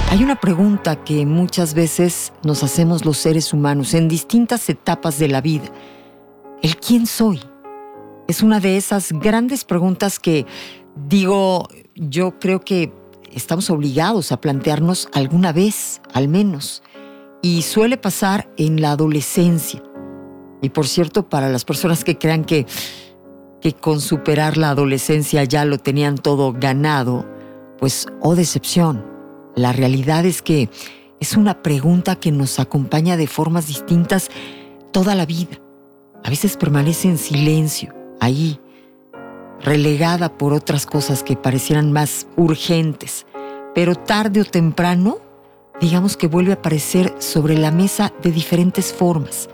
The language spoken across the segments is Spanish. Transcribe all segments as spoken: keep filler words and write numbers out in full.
Hay una pregunta que muchas veces nos hacemos los seres humanos en distintas etapas de la vida. ¿El quién soy? Es una de esas grandes preguntas que, digo, yo creo que estamos obligados a plantearnos alguna vez, al menos. Y suele pasar en la adolescencia. Y por cierto, para las personas que crean que, que con superar la adolescencia ya lo tenían todo ganado, pues, oh decepción. La realidad es que es una pregunta que nos acompaña de formas distintas toda la vida. A veces permanece en silencio, ahí, relegada por otras cosas que parecieran más urgentes. Pero tarde o temprano, digamos que vuelve a aparecer sobre la mesa de diferentes formas.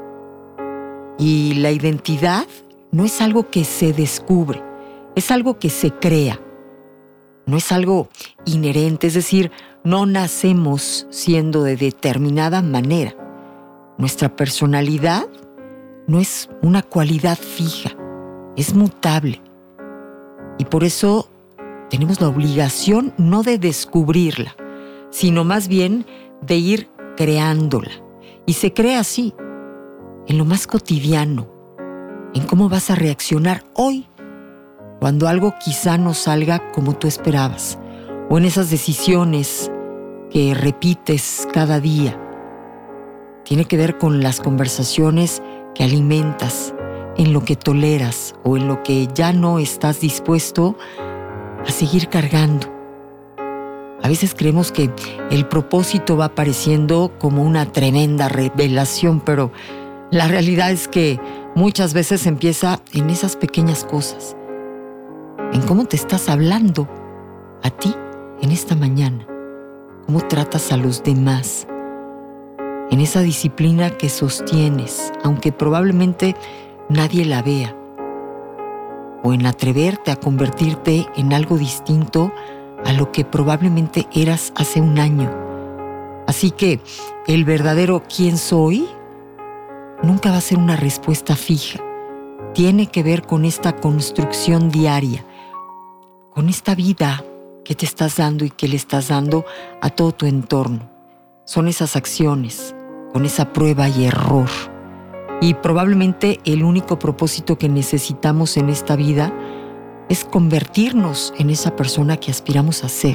Y la identidad no es algo que se descubre, es algo que se crea. No es algo inherente, es decir, no nacemos siendo de determinada manera. Nuestra personalidad no es una cualidad fija, es mutable. Y por eso tenemos la obligación no de descubrirla, sino más bien de ir creándola. Y se crea así, en lo más cotidiano, en cómo vas a reaccionar hoy cuando algo quizá no salga como tú esperabas, o en esas decisiones que repites cada día. Tiene que ver con las conversaciones que alimentas, en lo que toleras o en lo que ya no estás dispuesto a seguir cargando. A veces creemos que el propósito va apareciendo como una tremenda revelación, pero la realidad es que muchas veces empieza en esas pequeñas cosas. En cómo te estás hablando a ti en esta mañana, cómo tratas a los demás, en esa disciplina que sostienes, aunque probablemente nadie la vea, o en atreverte a convertirte en algo distinto a lo que probablemente eras hace un año. Así que el verdadero quién soy nunca va a ser una respuesta fija. Tiene que ver con esta construcción diaria, con esta vida que te estás dando y que le estás dando a todo tu entorno. Son esas acciones, con esa prueba y error. Y probablemente el único propósito que necesitamos en esta vida es convertirnos en esa persona que aspiramos a ser.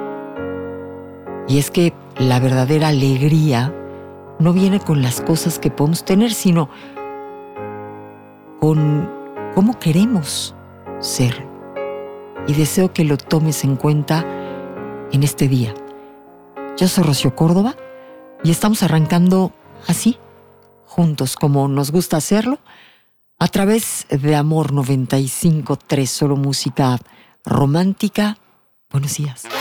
Y es que la verdadera alegría no viene con las cosas que podemos tener, sino con cómo queremos ser. Y deseo que lo tomes en cuenta en este día. Yo soy Rocío Córdoba y estamos arrancando así, juntos, como nos gusta hacerlo, a través de Amor noventa y cinco punto tres, solo música romántica. Buenos días.